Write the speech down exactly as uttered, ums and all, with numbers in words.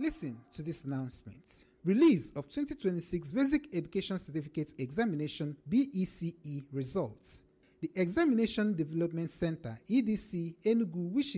Listen to this announcement. Release of twenty twenty-six Basic Education Certificate Examination B E C E results. The Examination Development Center E D C Enugu wishes